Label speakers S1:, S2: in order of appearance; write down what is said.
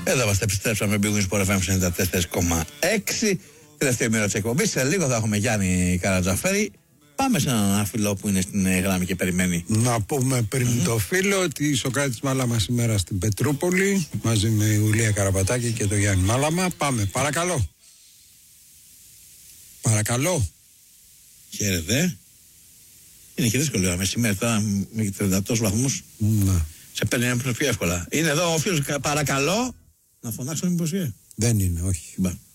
S1: Εδώ είμαστε, επιστρέψαμε με Big Wins FM 94,6. Τελευταία μέρα της εκπομπής. Σε λίγο θα έχουμε Γιάννη Καρατζαφέρη. Πάμε σε έναν φίλο που είναι στην γραμμή και περιμένει.
S2: Να πούμε πριν το φίλο ότι Σοκράτης Μάλαμα σήμερα στην Πετρούπολη μαζί με Ιουλία Καραπατάκη και το Γιάννη Μάλαμα. Πάμε, παρακαλώ. Παρακαλώ.
S1: Χαίρετε. Είναι και δύσκολο να σήμερα τώρα με 38 βαθμούς.
S2: Να.
S1: Σε παίρνει πιο εύκολα. Είναι εδώ ο φίλος, παρακαλώ να φωνάξω μήπως.
S2: Δεν είναι, όχι.
S1: Μπα.